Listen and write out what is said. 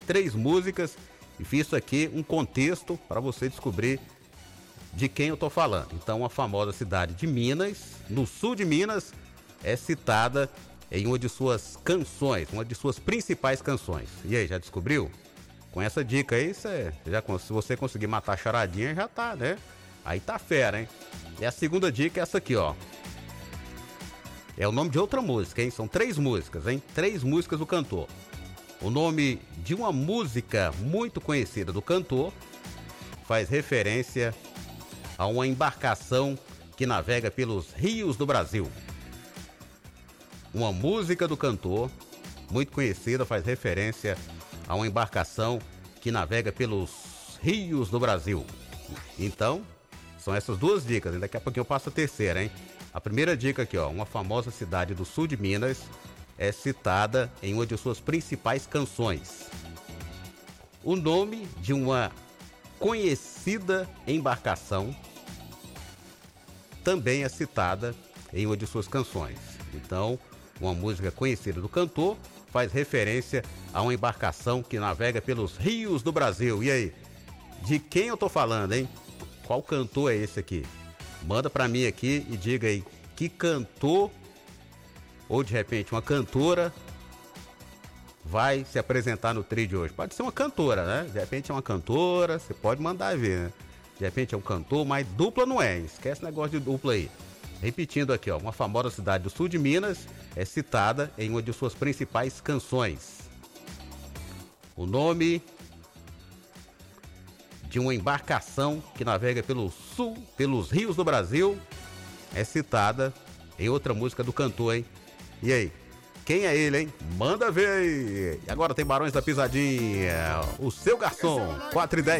3 músicas e fiz aqui um contexto para você descobrir de quem eu tô falando. Então, a famosa cidade de Minas, no sul de Minas, é citada em uma de suas canções, uma de suas principais canções. E aí, já descobriu? Com essa dica aí, se você conseguir matar a charadinha, já tá, né? Aí tá fera, hein? E a segunda dica é essa aqui, ó. É o nome de outra música, hein? São 3 músicas, hein? 3 músicas do cantor. O nome de uma música muito conhecida do cantor faz referência a uma embarcação que navega pelos rios do Brasil. Uma música do cantor muito conhecida faz referência a uma embarcação que navega pelos rios do Brasil. Então, são essas 2 dicas. Daqui a pouquinho eu passo a terceira, hein? A primeira dica aqui, ó. Uma famosa cidade do sul de Minas é citada em uma de suas principais canções. O nome de uma conhecida embarcação também é citada em uma de suas canções. Então, uma música conhecida do cantor faz referência a uma embarcação que navega pelos rios do Brasil. E aí, de quem eu tô falando, hein? Qual cantor é esse aqui? Manda pra mim aqui e diga aí que cantor, ou de repente uma cantora, vai se apresentar no trio de hoje. Pode ser uma cantora, né? De repente é uma cantora, você pode mandar ver, né? De repente é um cantor, mas dupla não é, hein? Esquece o negócio de dupla aí. Repetindo aqui, ó, uma famosa cidade do sul de Minas é citada em uma de suas principais canções. O nome de uma embarcação que navega pelo sul, pelos rios do Brasil, é citada em outra música do cantor, hein? E aí, quem é ele, hein? Manda ver aí! E agora tem Barões da Pisadinha, o seu garçom, 4 e 10.